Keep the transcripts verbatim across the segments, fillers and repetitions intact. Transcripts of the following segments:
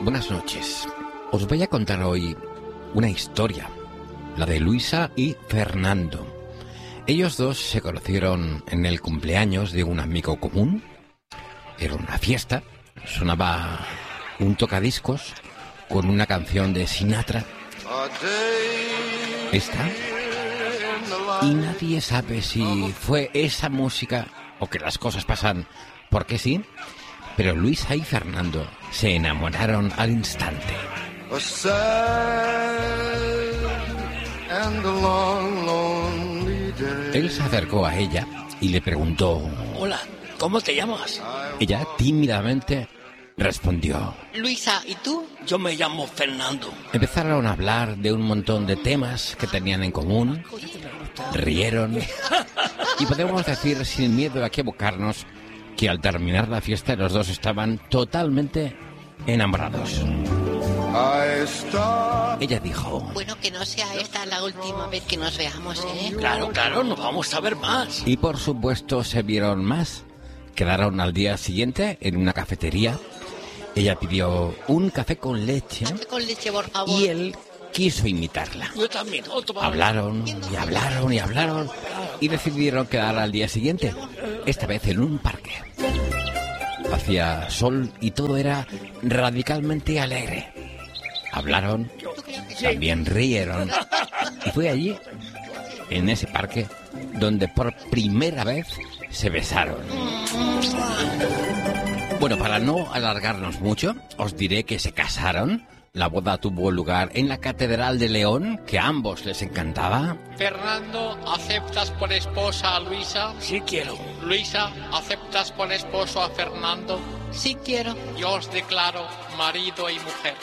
buenas noches. Os voy a contar hoy una historia, la de Luisa y Fernando. Ellos dos se conocieron en el cumpleaños de un amigo común. Era una fiesta, sonaba un tocadiscos con una canción de Sinatra. Esta. Y nadie sabe si fue esa música o que las cosas pasan porque sí, pero Luisa y Fernando se enamoraron al instante. Él se acercó a ella y le preguntó: Hola, ¿cómo te llamas? Ella tímidamente respondió: Luisa, ¿y tú? Yo me llamo Fernando. Empezaron a hablar de un montón de temas que tenían en común, rieron y podemos decir sin miedo a equivocarnos que al terminar la fiesta los dos estaban totalmente enamorados. Ella dijo: Bueno, que no sea esta la última vez que nos veamos, ¿eh? Claro, claro, nos vamos a ver más. Y por supuesto se vieron más. Quedaron al día siguiente en una cafetería. Ella pidió un café con leche. Café con leche, por favor. Y él quiso imitarla. Yo también. Otro para Hablaron y hablaron y hablaron y decidieron quedar al día siguiente, esta vez en un parque. Hacía sol y todo era radicalmente alegre. Hablaron, también rieron y fue allí, en ese parque, donde por primera vez se besaron. Bueno, para no alargarnos mucho, os diré que se casaron. La boda tuvo lugar en la Catedral de León, que a ambos les encantaba. Fernando, ¿aceptas por esposa a Luisa? Sí quiero. Luisa, ¿aceptas por esposo a Fernando? Sí quiero. Yo os declaro marido y mujer.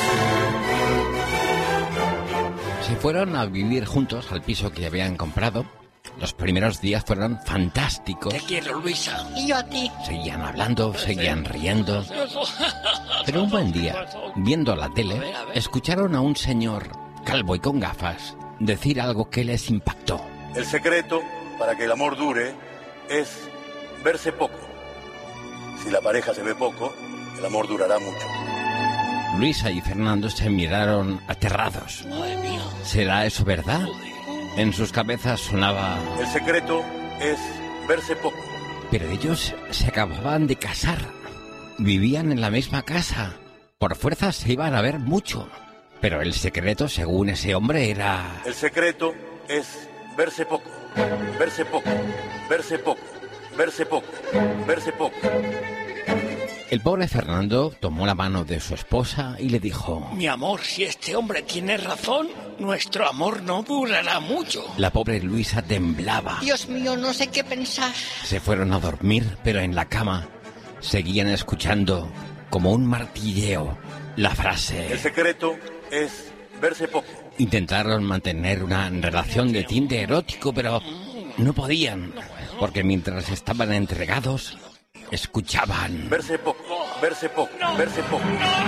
Se fueron a vivir juntos al piso que habían comprado. Los primeros días fueron fantásticos. Te quiero, Luisa. Y yo a ti. Seguían hablando, seguían riendo. Pero un buen día, viendo la tele, escucharon a un señor calvo y con gafas decir algo que les impactó. El secreto para que el amor dure es verse poco. Si la pareja se ve poco, el amor durará mucho. Luisa y Fernando se miraron aterrados. Madre mía. ¿Será eso verdad? En sus cabezas sonaba: El secreto es verse poco. Pero ellos se acababan de casar. Vivían en la misma casa. Por fuerza se iban a ver mucho. Pero el secreto, según ese hombre, era... El secreto es verse poco. Verse poco. Verse poco. Verse poco. Verse poco. El pobre Fernando tomó la mano de su esposa y le dijo: Mi amor, si este hombre tiene razón, nuestro amor no durará mucho. La pobre Luisa temblaba. Dios mío, no sé qué pensar. Se fueron a dormir, pero en la cama seguían escuchando, como un martilleo, la frase: El secreto es verse poco. Intentaron mantener una relación de tinte erótico, pero no podían, porque mientras estaban entregados, escuchaban: Verse poco, verse poco, verse poco.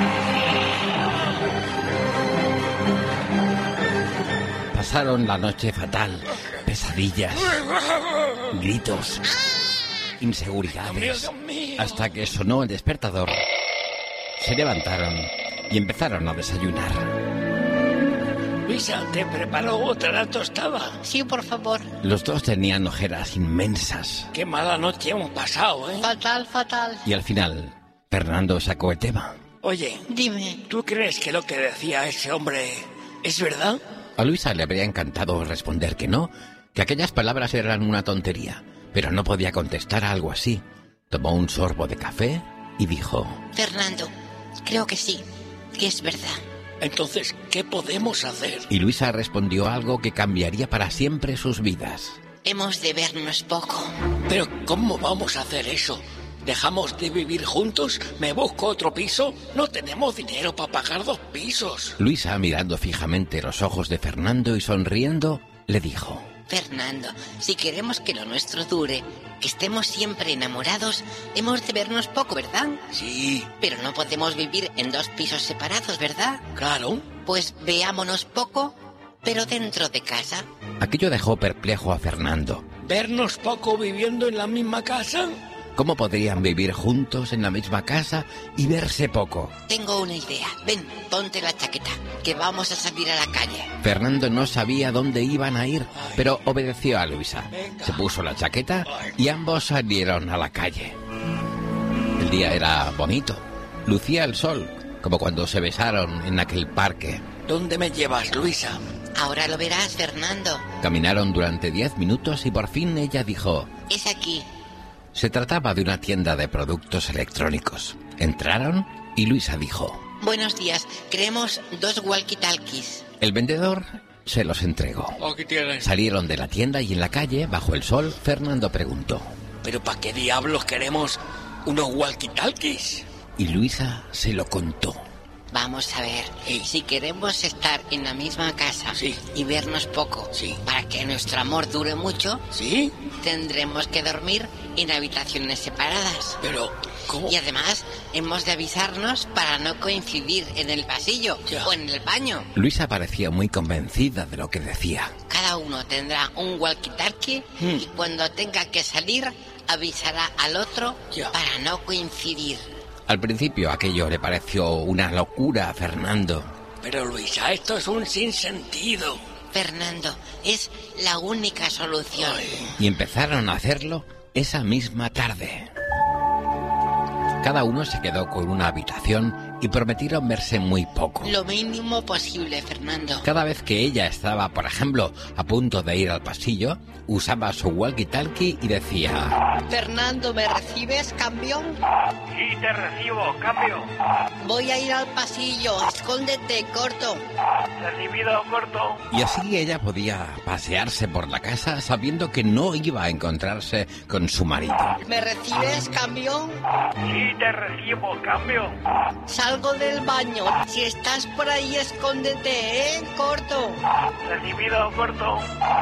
Pasaron la noche fatal, pesadillas, gritos, inseguridades, hasta que sonó el despertador. Se levantaron y empezaron a desayunar. Luisa, ¿te preparó otra tostada? Sí, por favor. Los dos tenían ojeras inmensas. Qué mala noche hemos pasado, ¿eh? Fatal, fatal. Y al final, Fernando sacó el tema. Oye, Dime. ¿tú crees que lo que decía ese hombre es verdad? A Luisa le habría encantado responder que no, que aquellas palabras eran una tontería, pero no podía contestar a algo así. Tomó un sorbo de café y dijo: Fernando, creo que sí, que es verdad. Entonces, ¿qué podemos hacer? Y Luisa respondió algo que cambiaría para siempre sus vidas. Hemos de vernos poco. Pero, ¿cómo vamos a hacer eso? ¿Dejamos de vivir juntos? ¿Me busco otro piso? No tenemos dinero para pagar dos pisos. Luisa, mirando fijamente los ojos de Fernando y sonriendo, le dijo: Fernando, si queremos que lo nuestro dure, que estemos siempre enamorados, hemos de vernos poco, ¿verdad? Sí. Pero no podemos vivir en dos pisos separados, ¿verdad? Claro. Pues veámonos poco, pero dentro de casa. Aquello dejó perplejo a Fernando. ¿Vernos poco viviendo en la misma casa? ¿Cómo podrían vivir juntos en la misma casa y verse poco? Tengo una idea. Ven, ponte la chaqueta, que vamos a salir a la calle. Fernando no sabía dónde iban a ir, pero obedeció a Luisa. Se puso la chaqueta y ambos salieron a la calle. El día era bonito. Lucía el sol, como cuando se besaron en aquel parque. ¿Dónde me llevas, Luisa? Ahora lo verás, Fernando. Caminaron durante diez minutos y por fin ella dijo... Es aquí. Se trataba de una tienda de productos electrónicos. Entraron y Luisa dijo... Buenos días, queremos dos walkie-talkies. El vendedor se los entregó. Aquí tienes. Salieron de la tienda y en la calle, bajo el sol, Fernando preguntó... ¿Pero para qué diablos queremos unos walkie-talkies? Y Luisa se lo contó. Vamos a ver, Sí. si queremos estar en la misma casa Sí. y vernos poco, Sí. para que nuestro amor dure mucho, ¿Sí? tendremos que dormir en habitaciones separadas. Pero, ¿cómo? Y además, hemos de avisarnos para no coincidir en el pasillo Ya. o en el baño. Luisa parecía muy convencida de lo que decía. Cada uno tendrá un walkie-talkie Hmm. y cuando tenga que salir, avisará al otro Ya. para no coincidir. Al principio aquello le pareció una locura a Fernando. Pero, Luisa, esto es un sinsentido. Fernando, es la única solución. Y empezaron a hacerlo esa misma tarde. Cada uno se quedó con una habitación y prometieron verse muy poco. Lo mínimo posible, Fernando. Cada vez que ella estaba, por ejemplo, a punto de ir al pasillo, usaba su walkie-talkie y decía... Fernando, ¿me recibes, cambio? Sí, te recibo, cambio. Voy a ir al pasillo, escóndete, corto. Recibido, corto. Y así ella podía pasearse por la casa sabiendo que no iba a encontrarse con su marido. ¿Me recibes, cambio? Sí, te recibo, cambio. Salgo del baño. Si estás por ahí, escóndete, ¿eh? Corto. Recibido, corto.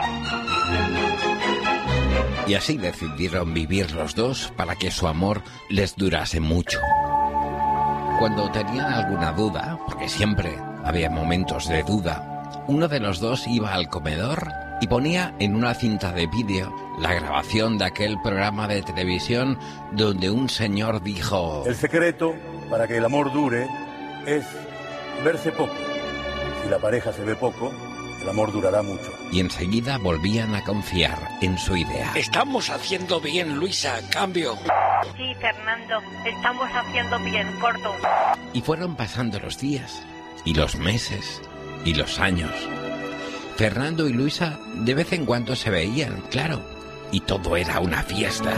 Y así decidieron vivir los dos para que su amor les durase mucho. Cuando tenían alguna duda, porque siempre había momentos de duda, uno de los dos iba al comedor y ponía en una cinta de vídeo la grabación de aquel programa de televisión donde un señor dijo... El secreto para que el amor dure es verse poco. Si la pareja se ve poco, el amor durará mucho. Y enseguida volvían a confiar en su idea. Estamos haciendo bien, Luisa, cambio. Sí, Fernando, estamos haciendo bien, corto. Y fueron pasando los días, y los meses, y los años. Fernando y Luisa de vez en cuando se veían, claro, y todo era una fiesta.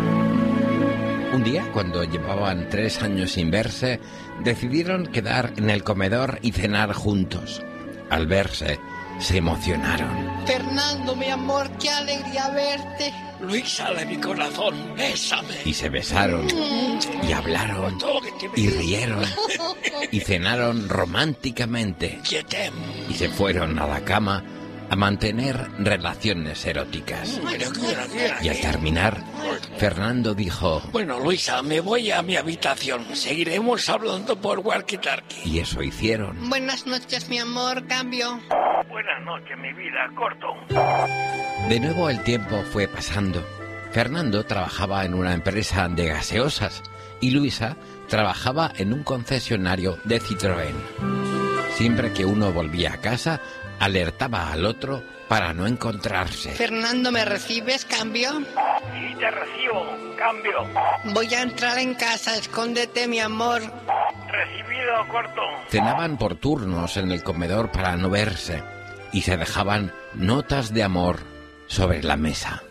Un día, cuando llevaban tres años sin verse, decidieron quedar en el comedor y cenar juntos. Al verse, se emocionaron. Fernando, mi amor, qué alegría verte. Luisa de mi corazón, bésame. Y se besaron, y hablaron, Todo lo que te y rieron, y cenaron románticamente. Quietem. Y se fueron a la cama a mantener relaciones eróticas. Pero quiera, quiera, Y al quiera. terminar, Fernando dijo... Bueno, Luisa, me voy a mi habitación. Seguiremos hablando por walkie-talkie. Y eso hicieron. Buenas noches, mi amor, cambio. Buenas noches, mi vida, corto. De nuevo el tiempo fue pasando. Fernando trabajaba en una empresa de gaseosas y Luisa trabajaba en un concesionario de Citroën. Siempre que uno volvía a casa, alertaba al otro para no encontrarse. Fernando, ¿me recibes, cambio? Sí, te recibo, cambio. Voy a entrar en casa, escóndete, mi amor. Recibido, corto. Cenaban por turnos en el comedor para no verse y se dejaban notas de amor sobre la mesa.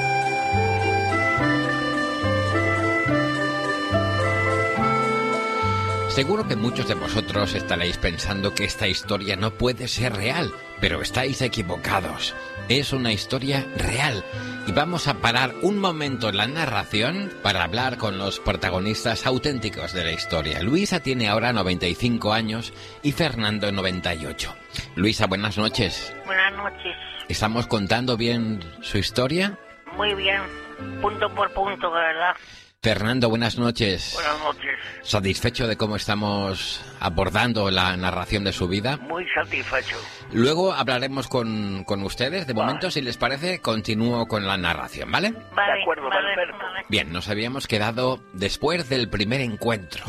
Seguro que muchos de vosotros estaréis pensando que esta historia no puede ser real, pero estáis equivocados. Es una historia real y vamos a parar un momento la narración para hablar con los protagonistas auténticos de la historia. Luisa tiene ahora noventa y cinco años y Fernando noventa y ocho. Luisa, buenas noches. Buenas noches. ¿Estamos contando bien su historia? Muy bien. Punto por punto, de verdad. Fernando, buenas noches. Buenas noches. ¿Satisfecho de cómo estamos abordando la narración de su vida? Muy satisfecho. Luego hablaremos con, con ustedes. De momento, si les parece, continúo con la narración, ¿vale? Vale, De acuerdo, vale, perfecto. vale. Bien, nos habíamos quedado después del primer encuentro.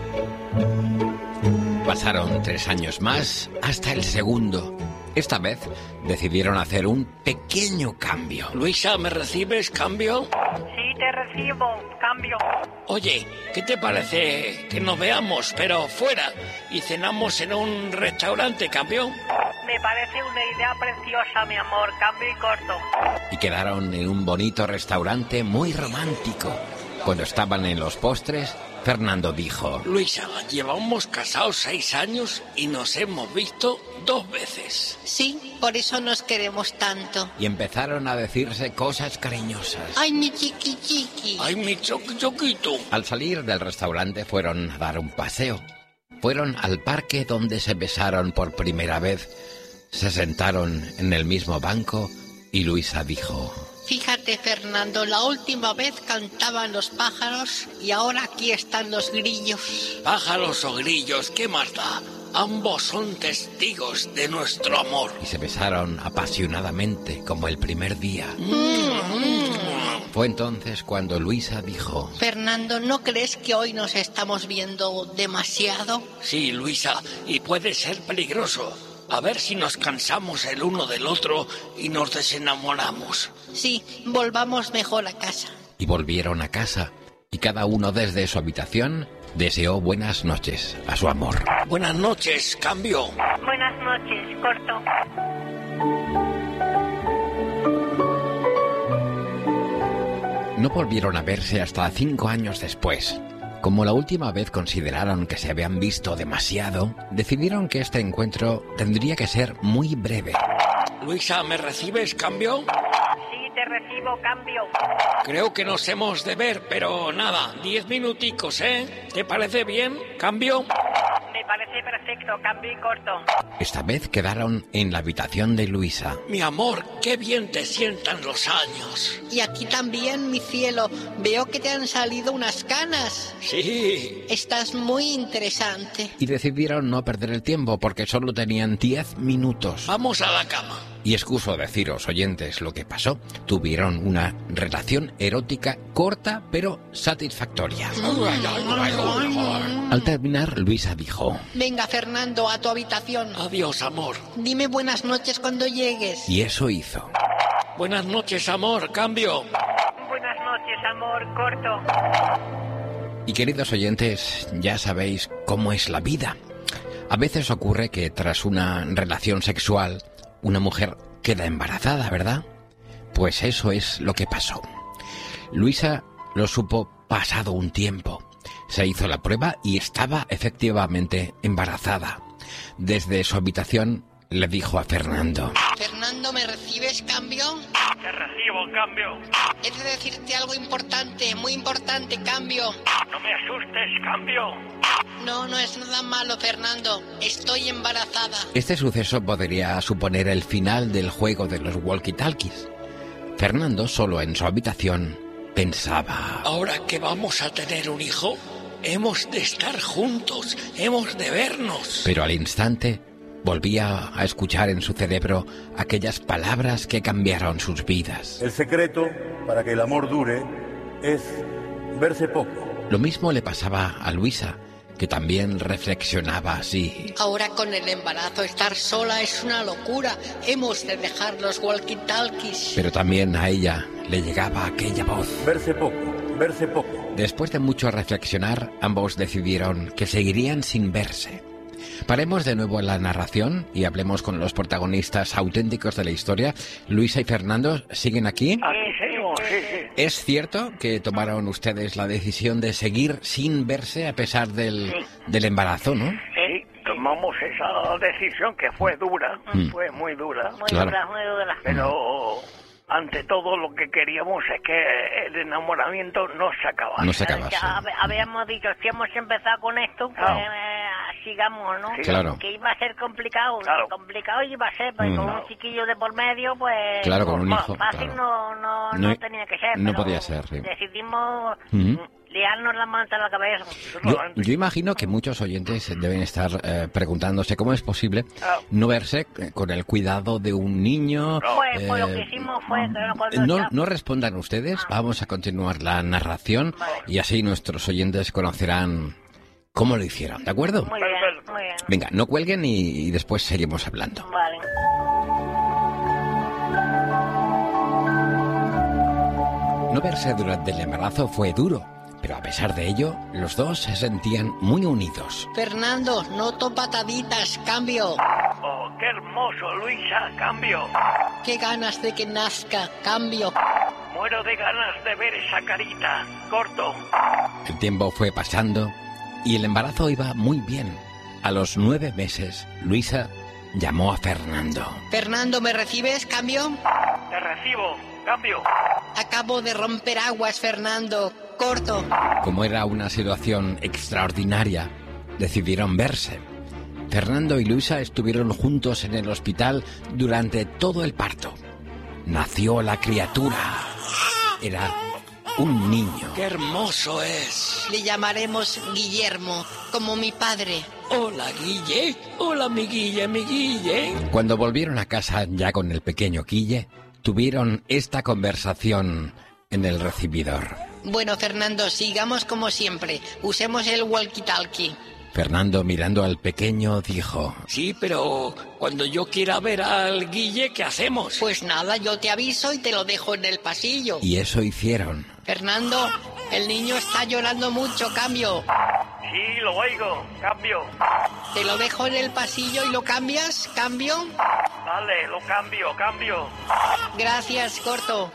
Pasaron tres años más hasta el segundo. Esta vez decidieron hacer un pequeño cambio. Luisa, ¿me recibes? ¿Cambio? Sí, te recibo. Cambio. Oye, ¿qué te parece que nos veamos, pero fuera, y cenamos en un restaurante, cambio? Me parece una idea preciosa, mi amor. Cambio y corto. Y quedaron en un bonito restaurante muy romántico. Cuando estaban en los postres, Fernando dijo: Luisa, llevamos casados seis años y nos hemos visto dos veces. Sí, por eso nos queremos tanto. y empezaron a decirse cosas cariñosas. Ay, mi chiqui chiqui. Ay, mi choqui choquito. Al salir del restaurante fueron a dar un paseo. Fueron al parque donde se besaron por primera vez. Se sentaron en el mismo banco y Luisa dijo: Fíjate, Fernando, la última vez cantaban los pájaros y ahora aquí están los grillos. Pájaros o grillos, ¿qué más da? Ambos son testigos de nuestro amor. y se besaron apasionadamente como el primer día. Fue entonces cuando Luisa dijo: Fernando, ¿no crees que hoy nos estamos viendo demasiado? Sí, Luisa, y puede ser peligroso. A ver si nos cansamos el uno del otro y nos desenamoramos. Sí, volvamos mejor a casa. y volvieron a casa, y cada uno desde su habitación deseó buenas noches a su amor. Buenas noches, cambio. Buenas noches. Corto. No volvieron a verse hasta cinco años después. Como la última vez consideraron que se habían visto demasiado, decidieron que este encuentro tendría que ser muy breve. Luisa, ¿me recibes, cambio? Sí, te recibo. Cambio. Creo que nos hemos de ver, pero nada, diez minuticos, ¿eh? ¿Te parece bien, cambio? Me parece perfecto. Cambio y corto. Esta vez quedaron en la habitación de Luisa. Mi amor, qué bien te sientan los años. Y aquí también, mi cielo, veo que te han salido unas canas. Sí. Estás muy interesante. Y decidieron no perder el tiempo porque solo tenían diez minutos. Vamos a la cama. Y excuso deciros, oyentes, lo que pasó. Tuvieron una relación erótica corta pero satisfactoria. Al terminar, Luisa dijo: Venga, Fernando, a tu habitación. Adiós, amor. Dime buenas noches cuando llegues. y eso hizo. Buenas noches, amor, cambio. Buenas noches, amor. Corto. Y queridos oyentes, ya sabéis cómo es la vida. A veces ocurre que tras una relación sexual, una mujer queda embarazada, ¿verdad? Pues eso es lo que pasó. Luisa lo supo pasado un tiempo. Se hizo la prueba y estaba efectivamente embarazada. Desde su habitación le dijo a Fernando: Fernando, ¿me recibes, cambio? Te recibo, cambio. He de decirte algo importante, muy importante, cambio. No me asustes, cambio. No, no es nada malo, Fernando. Estoy embarazada. Este suceso podría suponer el final del juego de los walkie-talkies. Fernando, solo en su habitación, pensaba: Ahora que vamos a tener un hijo, hemos de estar juntos, hemos de vernos. Pero al instante volvía a escuchar en su cerebro aquellas palabras que cambiaron sus vidas. El secreto para que el amor dure es verse poco. Lo mismo le pasaba a Luisa, que también reflexionaba así. Ahora con el embarazo estar sola es una locura. Hemos de dejar los walkie-talkies. Pero también a ella le llegaba aquella voz. Verse poco, verse poco. Después de mucho reflexionar, ambos decidieron que seguirían sin verse. Paremos de nuevo en la narración y hablemos con los protagonistas auténticos de la historia. Luisa y Fernando, ¿siguen aquí? Aquí seguimos, sí, sí. ¿Es cierto que tomaron ustedes la decisión de seguir sin verse a pesar del, del embarazo, no? Sí, tomamos esa decisión que fue dura, Mm. fue muy dura, Muy Claro. dura, muy dura. pero ante todo lo que queríamos es que el enamoramiento no se acabara. No se Pero acabase. ya hab- habíamos dicho, si hemos empezado con esto, pues Claro. eh, sigamos, ¿no? Sí, claro. Que iba a ser complicado, Claro. complicado iba a ser, pero Mm. con un chiquillo de por medio, pues... Claro, con un pues, hijo, fácil claro. no, no, No- no tenía que ser, no pero podía ser, sí. decidimos Ujú. liarnos la manta a la cabeza. Yo, yo imagino que muchos oyentes deben estar eh, preguntándose cómo es posible no verse eh, con el cuidado de un niño. Pues, pues lo que eh, hicimos fue... que cuando No, está- no respondan ustedes, vamos a continuar la narración y así nuestros oyentes conocerán cómo lo hicieron, ¿de acuerdo? Muy bien, muy bien. Venga, no cuelguen y, y después seguimos hablando. Vale. No verse durante el embarazo fue duro, pero a pesar de ello, los dos se sentían muy unidos. Fernando, noto pataditas, cambio. Oh, qué hermoso, Luisa, cambio. Qué ganas de que nazca, cambio. Muero de ganas de ver esa carita. Corto. El tiempo fue pasando y el embarazo iba muy bien. A los nueve meses, Luisa llamó a Fernando. Fernando, ¿me recibes, cambio? Te recibo. Cambio. Acabo de romper aguas, Fernando. Corto. Como era una situación extraordinaria, decidieron verse. Fernando y Luisa estuvieron juntos en el hospital durante todo el parto. Nació la criatura. Era un niño. ¡Qué hermoso es! Le llamaremos Guillermo, como mi padre. Hola, Guille. Hola, mi Guille, mi Guille. Cuando volvieron a casa ya con el pequeño Guille, tuvieron esta conversación en el recibidor. Bueno, Fernando, sigamos como siempre. Usemos el walkie-talkie. Fernando, mirando al pequeño, dijo: Sí, pero cuando yo quiera ver al Guille, ¿qué hacemos? Pues nada, yo te aviso y te lo dejo en el pasillo. y eso hicieron. Fernando, el niño está llorando mucho, cambio. Sí, lo oigo. Cambio. Te lo dejo en el pasillo y lo cambias, cambio. Vale, lo cambio, cambio. Gracias, corto.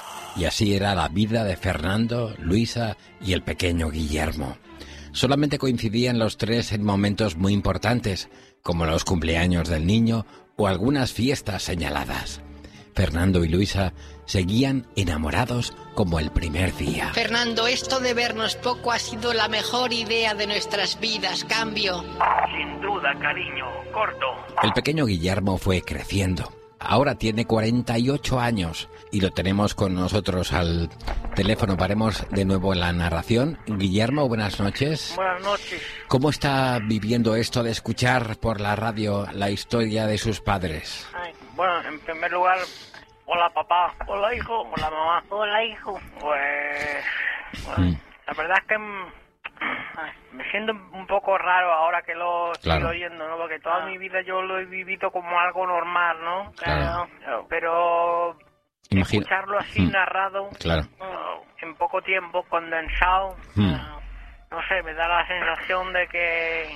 Y así era la vida de Fernando, Luisa y el pequeño Guillermo. Solamente coincidían los tres en momentos muy importantes, como los cumpleaños del niño o algunas fiestas señaladas. Fernando y Luisa seguían enamorados como el primer día. Fernando, esto de vernos poco ha sido la mejor idea de nuestras vidas, cambio. Sin duda, cariño. Corto. El pequeño Guillermo fue creciendo. Ahora tiene cuarenta y ocho años y lo tenemos con nosotros al teléfono. Paremos de nuevo la narración. Guillermo, buenas noches. Buenas noches. ¿Cómo está viviendo esto de escuchar por la radio la historia de sus padres? Ay, bueno, en primer lugar, hola papá, hola hijo, hola mamá. Hola, hijo. Pues, bueno, Mm. la verdad es que mm, ay, me siento un poco raro ahora que lo estoy Claro. oyendo, ¿no? Porque toda mi vida yo lo he vivido como algo normal, ¿no? Claro. Claro, pero Imagino. escucharlo así Mm. narrado, Claro. oh, en poco tiempo, condensado, Mm. no sé, me da la sensación de que,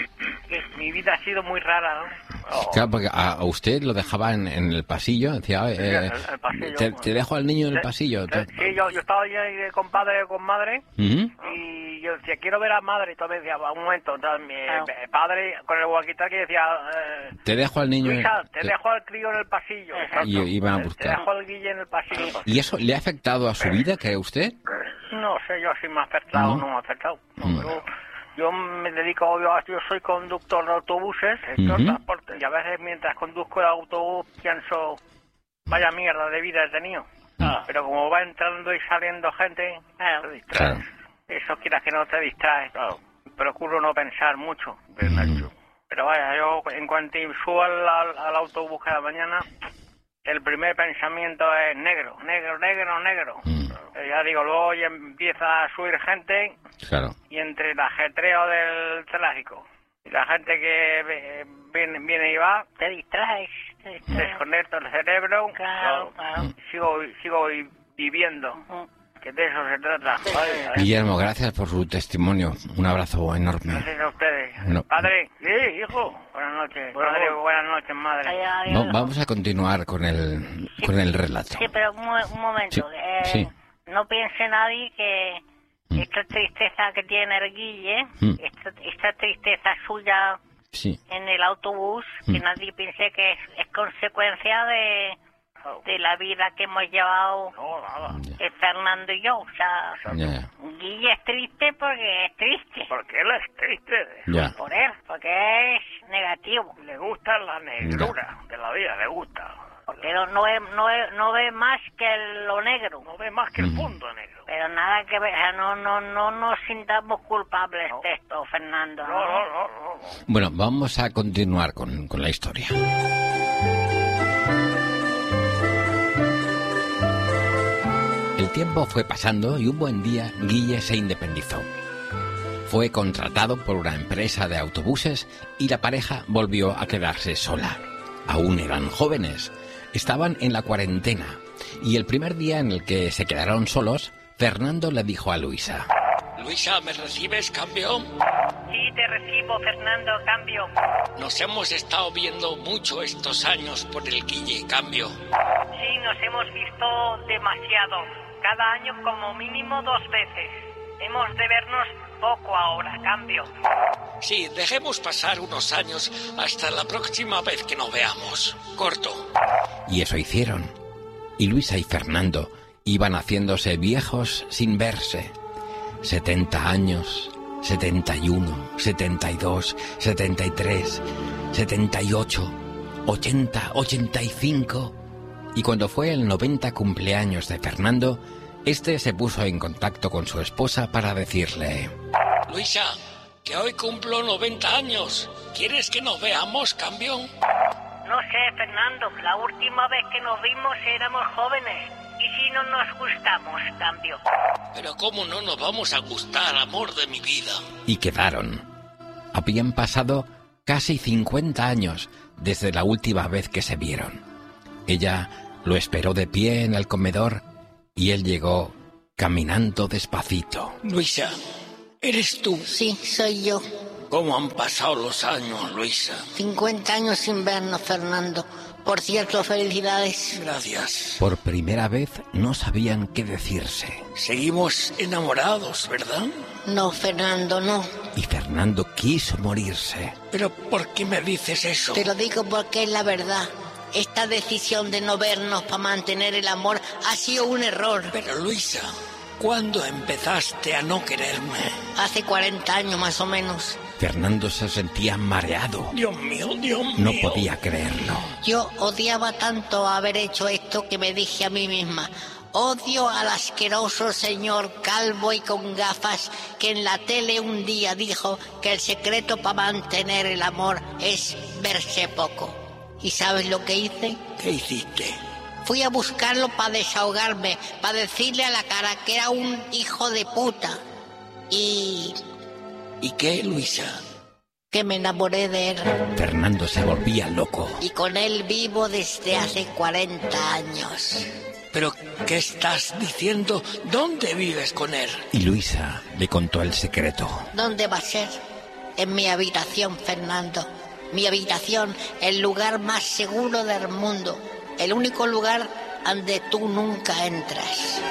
que mi vida ha sido muy rara, ¿no? Oh, Claro, porque a a usted lo dejaba en, en el pasillo, decía, eh, el- el pasillo. te, te dejo al niño en el Eh, pasillo. eh, Sí, yo, yo estaba ahí de compadre con madre. Ujú. Y yo decía, quiero ver a madre. Y todo me decía, "Va, un momento. Entonces, mi Claro. eh, padre con el walkie-talkie decía, eh, Te dejo al niño. en- Luisa, te te- dejo al crío en el pasillo. Exacto. Y iban a Te- buscar. Te dejo al Guille en el pasillo. ¿Y eso le ha afectado a su vida, cree usted? No sé yo si me ha afectado o ¿No? no me ha afectado. No, Mm. pero yo me dedico, yo, yo soy conductor de autobuses, gestor de Ujú. transporte, y a veces mientras conduzco el autobús pienso, vaya mierda de vida he tenido. Mm. Pero como va entrando y saliendo gente, eh, te distraes. Claro. Eso quieras que no te distraes. Procuro no pensar mucho. Mm. Pero vaya, yo en cuanto subo al, al, al autobús cada mañana, el primer pensamiento es negro, negro, negro, negro. Mm. Eh, Ya digo, luego ya empieza a subir gente Claro. y entre el ajetreo del tráfico y la gente que eh, viene, viene y va, Te distraes, te se distraes. desconecta el cerebro. Claro, claro. Sigo, sigo vi- viviendo, que de eso se trata. Ay, ay. Guillermo, gracias por su testimonio. Un abrazo enorme. Gracias a ustedes. No. Padre, sí, hijo. Buenas noches. Padre, buenas noches, madre. Ay, ay, No, ay. vamos a continuar con el, con el relato. Sí, pero un, mo- un momento. Sí, eh, sí. No piense nadie que Mm. esta tristeza que tiene el Guille, Mm. esta, esta tristeza suya Sí. en el autobús, que Mm. nadie piense que es, es consecuencia de, de la vida que hemos llevado No, nada. eh, Fernando y yo. O sea, Ya, ya. Guille es triste porque es triste. Porque él es triste. Ya. Por él, porque que es negativo. Le gusta la negrura de la vida, le gusta. Pero no ve, no ve, no ve más que lo negro. No ve más que el fondo negro. Pero nada que ver, o sea, no, no, no nos sintamos culpables No. de esto, Fernando. No, no, no, no. no. Bueno, vamos a continuar con, con la historia. El tiempo fue pasando y un buen día Guille se independizó. Fue contratado por una empresa de autobuses y la pareja volvió a quedarse sola. Aún eran jóvenes, estaban en la cuarentena y el primer día en el que se quedaron solos, Fernando le dijo a Luisa: Luisa, ¿me recibes, campeón? Sí, te recibo, Fernando, cambio. Nos hemos estado viendo mucho estos años por el Guille, cambio. Sí, nos hemos visto demasiado. Cada año como mínimo dos veces. Hemos de vernos poco ahora, cambio. Sí, dejemos pasar unos años hasta la próxima vez que nos veamos. Corto. Y eso hicieron. Y Luisa y Fernando iban haciéndose viejos sin verse. Setenta años, setenta y uno, setenta y dos, setenta y tres, setenta y ocho, ochenta, ochenta y cinco. Y cuando fue el noventa cumpleaños de Fernando, este se puso en contacto con su esposa para decirle: Luisa, que hoy cumplo noventa años. ¿Quieres que nos veamos, campeón? No sé, Fernando, la última vez que nos vimos éramos jóvenes. ¿Y si no nos gustamos, cambio? Pero ¿cómo no nos vamos a gustar, amor de mi vida? Y quedaron. Habían pasado casi cincuenta años desde la última vez que se vieron. Ella lo esperó de pie en el comedor y él llegó caminando despacito. Luisa, ¿eres tú? Sí, soy yo. ¿Cómo han pasado los años, Luisa? cincuenta años sin vernos, Fernando. Por cierto, felicidades. Gracias. Por primera vez no sabían qué decirse. Seguimos enamorados, ¿verdad? No, Fernando, no. Y Fernando quiso morirse. ¿Pero por qué me dices eso? Te lo digo porque es la verdad. Esta decisión de no vernos para mantener el amor ha sido un error. Pero Luisa, ¿cuándo empezaste a no quererme? Hace cuarenta años más o menos. Fernando se sentía mareado. Dios mío, Dios mío. No podía creerlo. Yo odiaba tanto haber hecho esto que me dije a mí misma: odio al asqueroso señor calvo y con gafas que en la tele un día dijo que el secreto para mantener el amor es verse poco. ¿Y sabes lo que hice? ¿Qué hiciste? Fui a buscarlo para desahogarme, para decirle a la cara que era un hijo de puta. Y ¿Y qué, Luisa? que me enamoré de él. Fernando se volvía loco. Y con él vivo desde hace cuarenta años. ¿Pero qué estás diciendo? ¿Dónde vives con él? Y Luisa le contó el secreto. ¿Dónde va a ser? En mi habitación, Fernando. Mi habitación, el lugar más seguro del mundo. El único lugar donde tú nunca entras.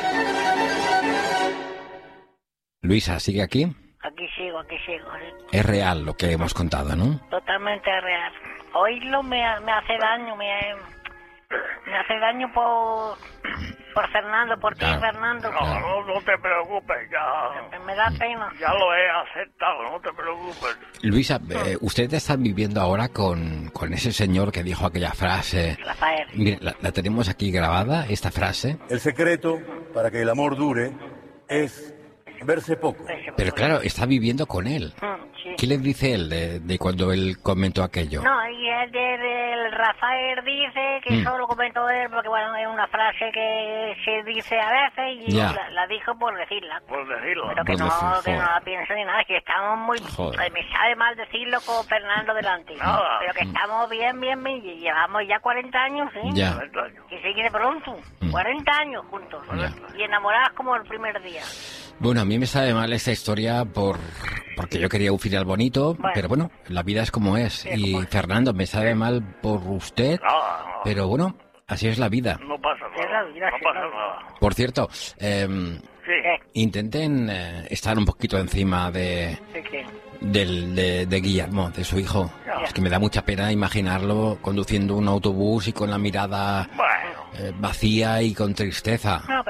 Luisa, ¿sigue aquí? Aquí sigo, aquí sigo. ¿Sí? Es real lo que hemos contado, ¿no? Totalmente real. Oírlo me, me hace daño, me, me hace daño por, por Fernando, por ti, Claro. Fernando. No, no, no te preocupes, ya, Me da pena. ya lo he aceptado, no te preocupes. Luisa, eh, ustedes están viviendo ahora con, con ese señor que dijo aquella frase. Rafael. Mire, la, la tenemos aquí grabada, esta frase. El secreto para que el amor dure es verse poco. Pero claro, está viviendo con él. Mm, sí. ¿Qué le dice él de, de cuando él comentó aquello? No, y el, el, el Rafael dice que Mm. solo comentó él porque, bueno, es una frase que se dice a veces y Ya. la, la dijo por decirla. Por decirlo. Pero que Por no, decir, que no joder. la pienso ni nada, que estamos muy... Joder. eh, Me sabe mal decirlo con Fernando delante. Nada. Pero que estamos bien, bien, bien. y Llevamos ya cuarenta años, ¿sí? Ya. cuarenta años. Que se quiere pronto. Mm. cuarenta años juntos. Ya. Y enamoradas como el primer día. Bueno, a mí me sabe mal esta historia por porque yo quería un final bonito, Bueno. pero bueno, la vida es como es. Y Fernando, me sabe mal por usted, Nada, no, pero bueno, así es la vida. no pasa Es la nada. vida, No sí, pasa no. nada. Por cierto, em, Sí, ¿Qué? intenten eh, estar un poquito encima de, ¿Qué, qué? del, de, de Guillermo, de su hijo. Ya. Es que me da mucha pena imaginarlo conduciendo un autobús y con la mirada bueno. eh, vacía y con tristeza. No, pero eso es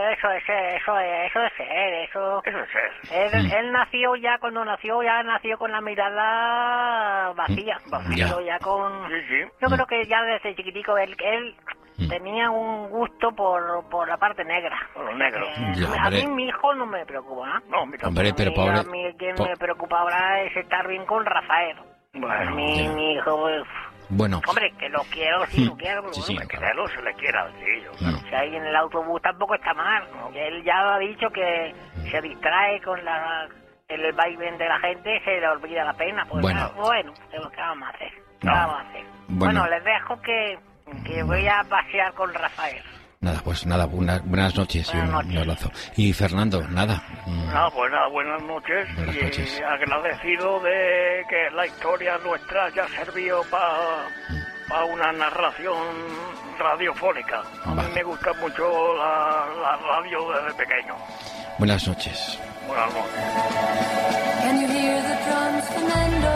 eso, eso es ser, eso... Eso es ser. Él, Mm. él nació ya, cuando nació, ya nació con la mirada vacía, vacío, ya. ya con... Sí, sí. Yo creo que ya desde chiquitico él, él tenía un gusto por, por la parte negra. Por lo negro. Eh, Ya, a hombre. mí mi hijo no me preocupa, ¿eh? No, mira. Hombre, pero a mí, pobre... a mí quien po- me preocupa ahora es estar bien con Rafael. Bueno, mi, ya. mi hijo, pues, Bueno, hombre, que lo quiero, sí, lo quiero, pero Sí, sí. bueno, que quererlo se le quiera al chiquillo. mm, si hay en el autobús tampoco está mal. Él ya ha dicho que se distrae con la el vaivén de la gente, se le olvida la pena. Pues Bueno. nada, bueno, ¿qué vamos a hacer? ¿Qué No. vamos a hacer? Bueno. Bueno, les dejo que, que voy a pasear con Rafael. nada, pues nada, una- buenas noches y Buenas un, noches. un abrazo. Y Fernando, nada. mm, No, pues nada, buenas noches. Buenas y noches. agradecido de que la historia nuestra haya servido para una narración radiofónica. A Va. mí me gusta mucho la, la radio desde pequeño. Buenas noches. Buenas noches. Can you hear the drums, Fernando?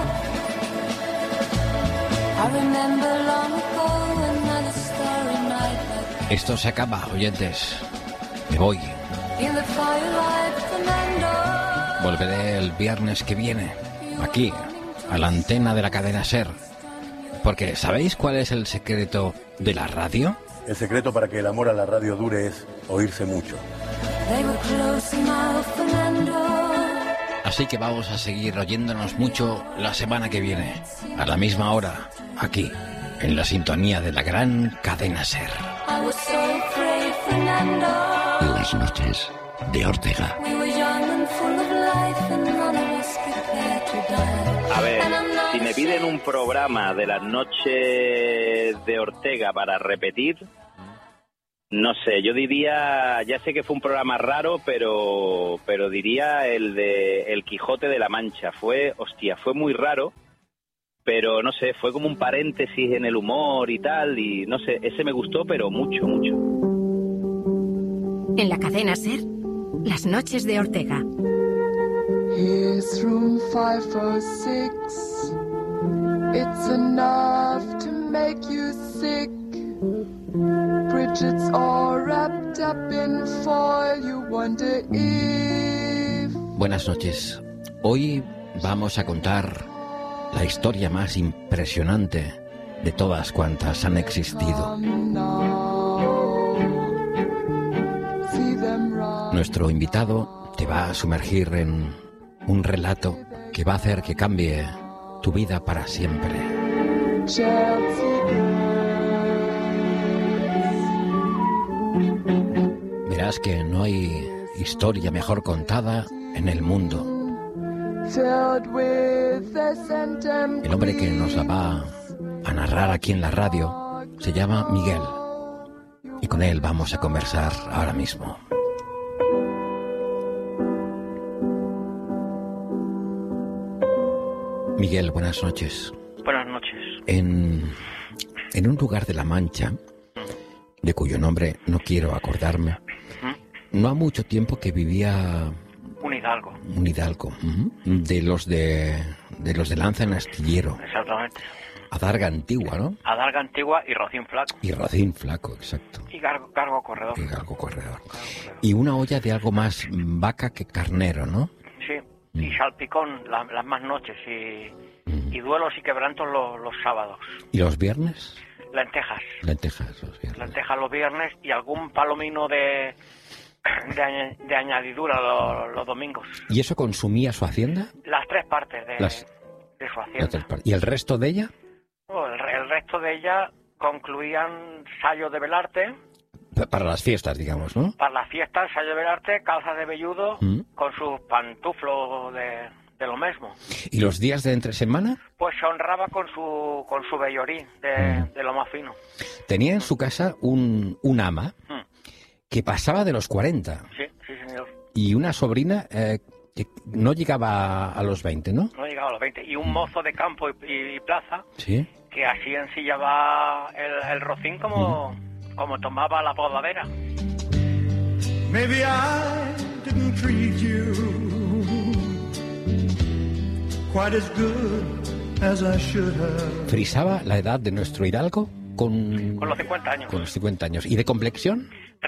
I remember long ago another starry night like Esto se acaba, oyentes. Me voy. in the firelight, Fernando. Volveré el viernes que viene, aquí, a la antena de la cadena SER. Porque, ¿sabéis cuál es el secreto de la radio? El secreto para que el amor a la radio dure es oírse mucho. They were close now, Fernando. Así que vamos a seguir oyéndonos mucho la semana que viene, a la misma hora, aquí, en la sintonía de la gran cadena SER. I was so afraid, Fernando. Las noches de Ortega. We were young and full of life and none of us prepared to die. A ver, And I'm not si me piden un programa de las noches de Ortega para repetir, no sé, yo diría, ya sé que fue un programa raro, pero pero diría el de El Quijote de la Mancha. Fue, hostia, fue muy raro, pero no sé, fue como un paréntesis en el humor y tal, y no sé, ese me gustó, pero mucho, mucho. En la cadena SER, las noches de Ortega. Here's room five oh six. It's enough to make you sick. Bridget's all wrapped up in foil. You wonder if. Buenas noches. Hoy vamos a contar la historia más impresionante de todas cuantas han existido. Nuestro invitado te va a sumergir en un relato que va a hacer que cambie tu vida para siempre. Verás que no hay historia mejor contada en el mundo. El hombre que nos la va a narrar aquí en la radio se llama Miguel. Y con él vamos a conversar ahora mismo. Miguel, buenas noches. Buenas noches. En, en un lugar de La Mancha, de cuyo nombre no quiero acordarme, no ha mucho tiempo que vivía Un hidalgo. un hidalgo, ujú, de los de, de los de Lanza en Astillero, Exactamente. Adarga Antigua, ¿no? Adarga Antigua y Rocín Flaco. Y Rocín Flaco, exacto. Y Cargo, cargo Corredor. Y Galgo Corredor. Y una olla de algo más vaca que carnero, ¿no? Sí. Y salpicón la- las más noches. Y, y duelos y quebrantos los, los sábados. ¿Y los viernes? Lentejas. Lentejas, los viernes. Lentejas los viernes y algún palomino de, de, añ- de añadidura los, los domingos. ¿Y eso consumía su hacienda? Las tres partes de, Las- de su La hacienda. tres partes. ¿Y el resto de ella? Oh, el, re- el resto de ella concluían sayos de velarte. Pa- Para las fiestas, digamos, ¿no? Para las fiestas, sayo de velarte, calzas de velludo, Mm. con sus pantuflos de, de lo mismo. ¿Y los días de entre semana? Pues se honraba con su con su vellorí de, de lo más fino. Tenía en su casa un, un ama Mm. que pasaba de los cuarenta Sí, sí, señor. y una sobrina eh, que no llegaba a los veinte, ¿no? No llegaba a los veinte. Y un mozo de campo y, y- y plaza Sí. que así ensillaba el, el rocín como, como tomaba la podadera. Maybe I didn't treat you quite as good as I should have. Frisaba la edad de nuestro hidalgo con, Con los cincuenta años. con los cincuenta años. ¿Y de complexión?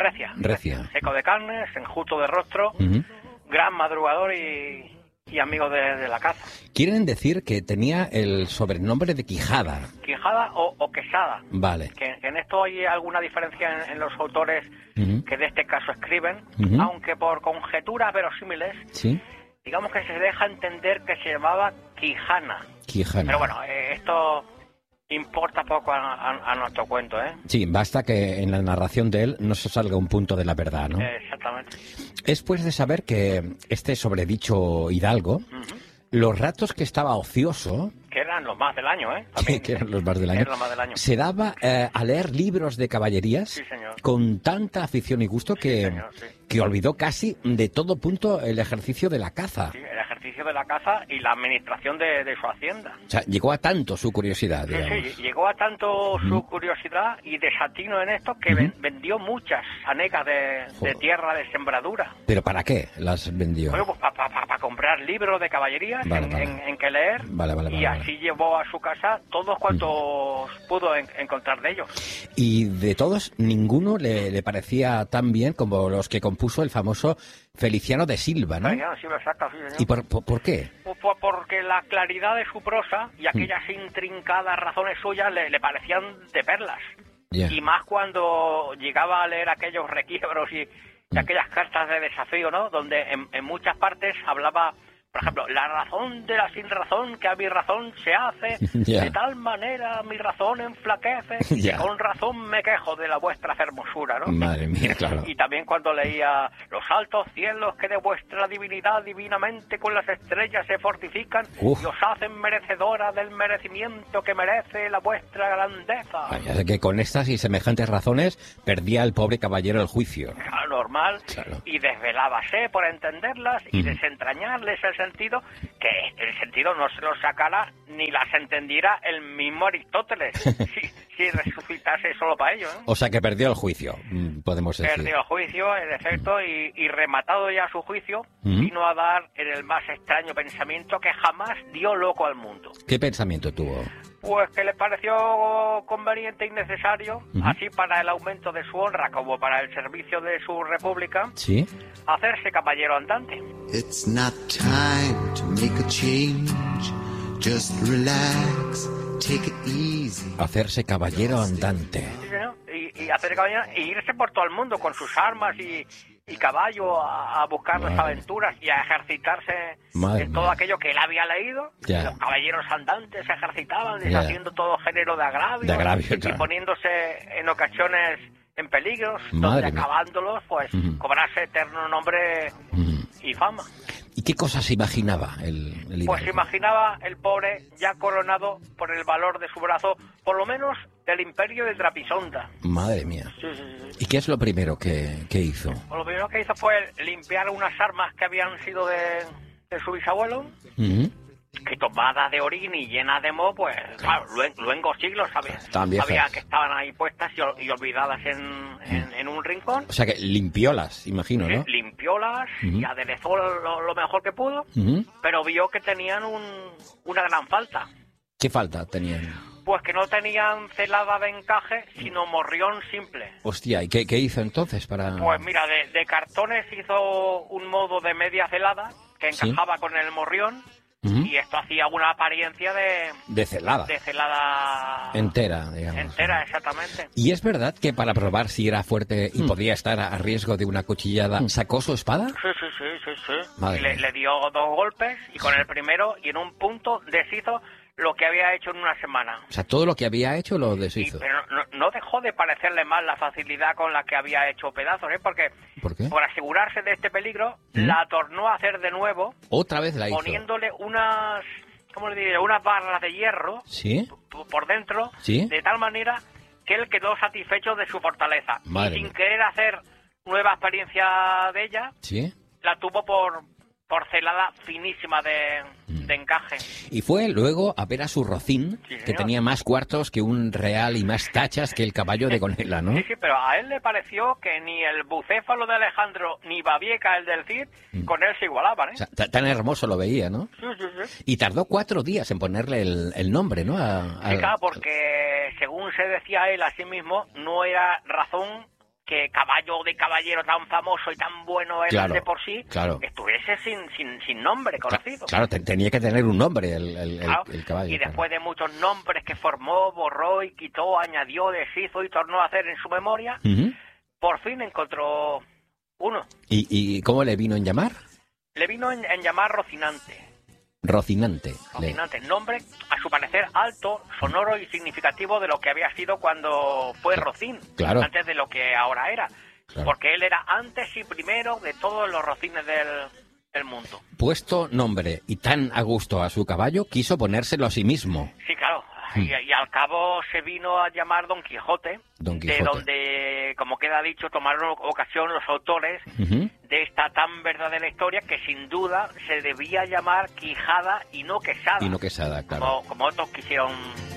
recia. Recia. Seco de carnes, enjuto de rostro, Uh-huh. gran madrugador y, y amigo de, de la caza. Quieren decir que tenía el sobrenombre de Quijada. Quijada o, o quesada. Vale. Que, que en esto hay alguna diferencia en, en los autores Uh-huh. que de este caso escriben, Uh-huh. aunque por conjeturas verosímiles, Sí. digamos que se deja entender que se llamaba Quijana. Quijana. Pero bueno, eh, esto importa poco a, a- a nuestro cuento, ¿eh? Sí, basta que en la narración de él no se salga un punto de la verdad, ¿no? Eh, Exactamente. Es pues de saber que este sobredicho hidalgo, los ratos que estaba ocioso, Que eran los más del año, ¿eh? que, que eran los más del año, Eran los más del año. se daba eh, a leer libros de caballerías Sí, señor. con tanta afición y gusto que, señor, sí. que olvidó casi de todo punto el ejercicio de la caza. Sí, el ejercicio de la caza y la administración de, de su hacienda. O sea, llegó a tanto su curiosidad, Sí, digamos. sí, llegó a tanto su curiosidad y desatino en esto que ven- vendió muchas anegas de, de tierra de sembradura. ¿Pero para qué las vendió? Bueno, pues para comprar libros de caballerías Vale, en, vale. en- en que leer Vale, vale, y vale, así llevó a su casa todos cuantos pudo en- encontrar de ellos. Y de todos, ninguno le, le parecía tan bien como los que compuso el famoso Feliciano de Silva, ¿no? Ay, ya, sí, exacto, sí, señor. ¿Y por, por, por qué? Pues, pues porque la claridad de su prosa y aquellas intrincadas razones suyas le, le parecían de perlas. Ya. Y más cuando llegaba a leer aquellos requiebros y, y aquellas cartas de desafío, ¿no? Donde en, en muchas partes hablaba, por ejemplo, la razón de la sin razón, que a mi razón se hace, Ya. de tal manera mi razón enflaquece, Ya. que con razón me quejo de la vuestra hermosura, ¿no? Madre mía, claro. Y también cuando leía los altos cielos que de vuestra divinidad divinamente con las estrellas se fortifican Uf. y os hacen merecedora del merecimiento que merece la vuestra grandeza. Ya sé que con estas y semejantes razones perdía el pobre caballero el juicio. Claro, normal. Claro. Y desvelábase por entenderlas y Ujú. desentrañarles el sentido, que el sentido no se lo sacara ni las entendiera el mismo Aristóteles, si, si resucitase solo para ello, ¿no? O sea que perdió el juicio, mm, podemos decir. Perdió el juicio, en efecto, y, y rematado ya su juicio, Ujú. vino a dar en el más extraño pensamiento que jamás dio loco al mundo. ¿Qué pensamiento tuvo? Pues que le pareció conveniente y necesario, Ujú. así para el aumento de su honra como para el servicio de su república, ¿Sí? hacerse caballero andante. It's not time to make a change. Just relax, take it easy. Hacerse caballero andante. Sí, señor. Y, y hacer caballero e irse por todo el mundo con sus armas y, y caballo a, a buscar las Madre. aventuras y a ejercitarse Madre en todo mía. aquello que él había leído. Ya. Los caballeros andantes se ejercitaban, Ya. deshaciendo todo género de agravio, De agravio, y claro. poniéndose en ocasiones en peligros, Madre donde mía. acabándolos, pues Ujú. cobrarse eterno nombre Ujú. y fama. ¿Y qué cosas se imaginaba el, el Pues hidalgo? se imaginaba el pobre ya coronado por el valor de su brazo, por lo menos del imperio de Trapisonda. Madre mía. Sí, sí, sí. ¿Y qué es lo primero que, que hizo? Pues lo primero que hizo fue limpiar unas armas que habían sido de, de su bisabuelo, Ujú. que tomadas de orín y llenas de moho, pues claro, luen- luengos siglos sabía, Estaban viejas. sabía que estaban ahí puestas y, ol- y olvidadas en, en, en un rincón. O sea que limpiólas, imagino, ¿no? Limpiólas Ujú. y aderezó lo, lo mejor que pudo, Ujú. pero vio que tenían un, una gran falta. ¿Qué falta tenían? Pues que no tenían celada de encaje, sino morrión simple. Hostia, ¿y qué, qué hizo entonces para...? Pues mira, de, de cartones hizo un modo de media celada que Sí. encajaba con el morrión Ujú. y esto hacía una apariencia de, De celada. de celada Entera, digamos. entera, exactamente. ¿Y es verdad que para probar si era fuerte Hmm. y podía estar a riesgo de una cuchillada, sacó su espada? Sí, sí, sí, sí, sí. Madre Y le, mía. le dio dos golpes y con el primero y en un punto deshizo lo que había hecho en una semana. O sea, todo lo que había hecho lo Y- deshizo. pero no, no dejó de parecerle mal la facilidad con la que había hecho pedazos, ¿eh? Porque ¿Por qué? por asegurarse de este peligro, ¿Mm? la tornó a hacer de nuevo, Otra vez la hizo. poniéndole unas, ¿cómo le diré? Unas barras de hierro ¿Sí? p- por dentro, ¿Sí? de tal manera que él quedó satisfecho de su fortaleza. Madre y sin mía. querer hacer nueva experiencia de ella, ¿Sí? la tuvo por porcelada finísima de, de encaje. Y fue luego a ver a su rocín, Sí, que señor. tenía más cuartos que un real y más tachas que el caballo de Gonela, ¿no? Sí, sí, pero a él le pareció que ni el bucéfalo de Alejandro ni Babieca, el del Cid, con él se igualaban, ¿eh? O sea, ta- tan hermoso lo veía, ¿no? Sí, sí, sí. Y tardó cuatro días en ponerle el, el nombre, ¿no? A- Sí, al- claro, porque según se decía él a sí mismo, no era razón que caballo de caballero tan famoso y tan bueno era Claro, de por sí, claro. estuviese sin, sin, sin nombre conocido. Claro, te- tenía que tener un nombre el, el, el- Claro, el caballo. y claro. después de muchos nombres que formó, borró y quitó, añadió, deshizo y tornó a hacer en su memoria, Ujú. por fin encontró uno. ¿Y, ¿Y cómo le vino en llamar? Le vino en, en llamar Rocinante. Rocinante. Le- Rocinante, nombre a su parecer alto, sonoro y significativo de lo que había sido cuando fue Rocín, Claro. antes de lo que ahora era. Claro. Porque él era antes y primero de todos los rocines del, del mundo. Puesto nombre y tan a gusto a su caballo, quiso ponérselo a sí mismo. Sí, claro. Hmm. Y, y al cabo se vino a llamar Don Quijote, Don de Quijote. donde, como queda dicho, tomaron ocasión los autores Ujú. de esta tan verdadera historia que sin duda se debía llamar Quijada y no Quesada, Y no Quesada, claro. como, como otros quisieron